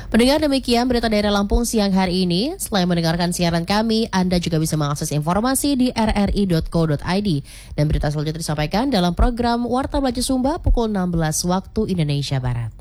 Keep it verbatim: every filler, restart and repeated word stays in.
Pendengar, demikian berita daerah Lampung siang hari ini. Selain mendengarkan siaran kami, Anda juga bisa mengakses informasi di r r i dot co dot i d. Dan berita selanjutnya disampaikan dalam program Warta Belajar Sumba pukul enam belas waktu Indonesia Barat.